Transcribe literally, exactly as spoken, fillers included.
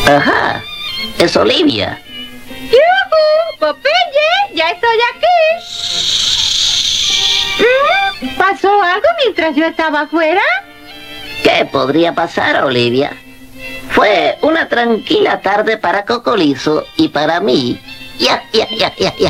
Ajá, es Olivia. ¡Yujú! ¡Popeye! ¡Ya estoy aquí! Mm, ¿Pasó algo mientras yo estaba afuera? ¿Qué podría pasar, Olivia? Fue una tranquila tarde para Cocolizo y para mí. Ya, ya, ya, ya, ya.